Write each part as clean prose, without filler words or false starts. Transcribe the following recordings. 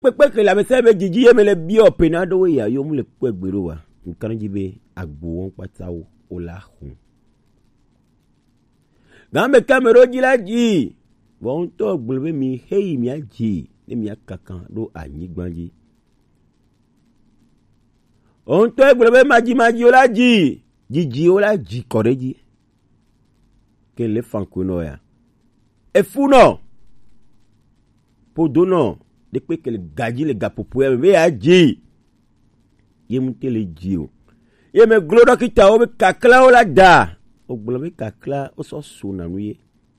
Pepe que la messe be jiji e me le bio penado ya yo mu le pegbero wa. Nkan jibe agbo won pata o la hun. Gambe kamero jila ji. Bon to gbulbe mi hey mi aji, ne mi akakan do anyigbanji. On to gbulbe maji o la ji. Jiji o la ji koreji. Ke le fankuno ya. E funo. Podono. Depuis que le gaji le gapopoe me aji. Ye mute le ji o. Ye me glodo ki ta o be kakla o la da. O gbulbe kakla o so suna nuye.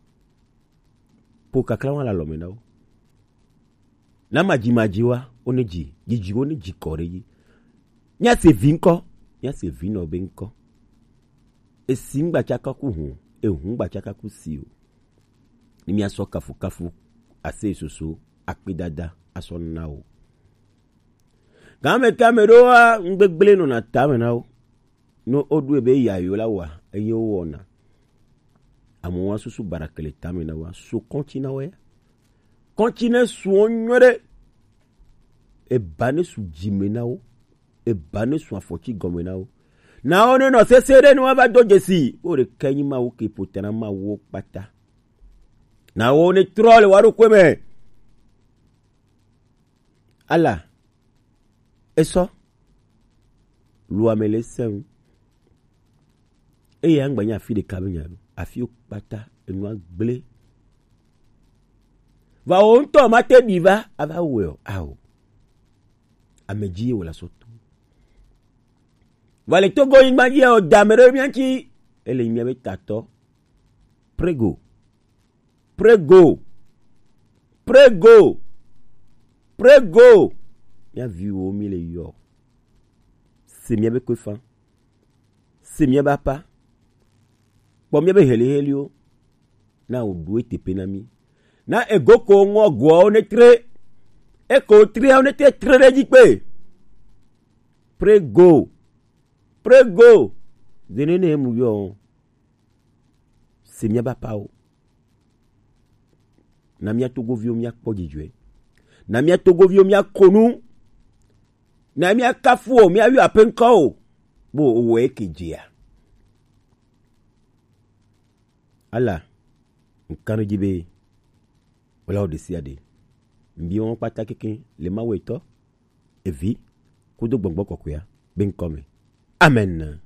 Po kakla wala lo mena o. Na maji wa oneji. Jiji oneji koreji. Nya se vinko. Nya se vino benko. E simba chaka ku hun. E hun ba chaka ku si o. Ni mi aso kafu. Ase soso. Akpi dada. Aso na o. Game kamero wa ngbegbele no na tame na o. No odu ebe ya yo la wa. Enye o ona. Amo wa susu barakele tame na wa. So kontina we. Kontine su onyore. E bane su jime na o. E bane su afoti gome na o. Na one no se sere no ava dojesi. Ore kenyi ma o ke potena ma wo pata. Na one troll waru kweme. Allah. Eso. Lua mele sen. E yang banya fi de kabenya. Afi o pata enwa gble. Va on to mate biva ava wo awo. Ameji wala soto. Vale togo ingmaji o damere mianchi. Ele imiabe tato. Prego. Ya vu o mi le yo. Se miabe kwefan. Se miabe pa. Bo miabe helio. Na o duwe tepe na mi. Na egoko ngo gwa o ne tre. Eko tre o ne tre rejipe. Prego. Zenene mu yo. Se miabe pa o. Na mia togo vio mia pojijwe. Na mia togo vio mia konu. Na mia kafu mia yu apenka o. Bo owe kejia. Ala. Nkanu jibe. Wala odesi ade. Mbi won pata keke le mawe to. Evi. Kudo gbongbo kokuya. Ben kome. Amen.